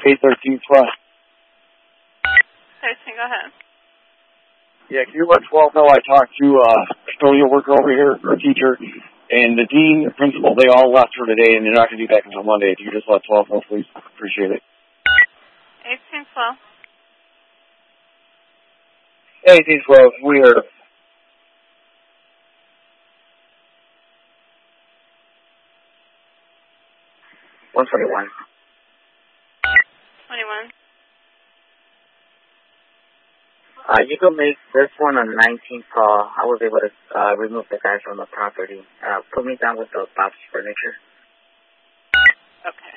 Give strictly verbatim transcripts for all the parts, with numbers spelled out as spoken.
eight thirteen plus. thirteen, go ahead. Yeah, can you let twelve know I talked to a uh, custodial worker over here, or a teacher, and the dean, the principal, they all left for today, and they're not going to be back until Monday. If you could just let twelve know, please. Appreciate it. eighteen twelve. eighteen twelve, we heard. one twenty-one. twenty-one. Uh, you can make this one on nineteenth call. I was able to uh, remove the guy from the property. Uh, put me down with the box furniture. Okay.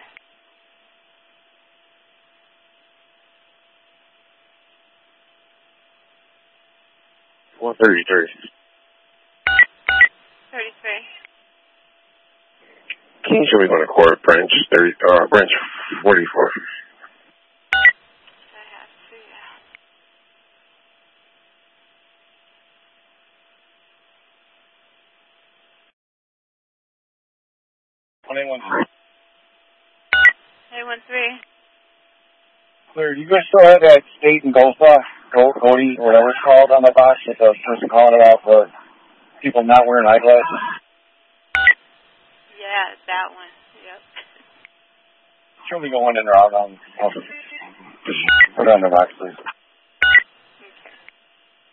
one thirty-three. thirty-three. Can you show me going to court, branch thirty, uh, branch forty-four? I have to, yeah. twenty-one three. eight one three. Clear, you guys still have that state and Gotha, Cody, or whatever it's called on the box, with the person calling about for people not wearing eyeglasses? Yeah, that one. Yep. Show me going in or out on, I'll just put it on the box, please.